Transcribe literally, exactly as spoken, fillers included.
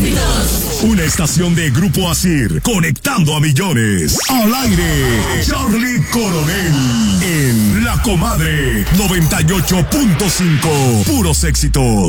Una estación de Grupo Asir, conectando a millones. Al aire, Charlie Coronel. En La Comadre, noventa y ocho punto cinco. Puros éxitos.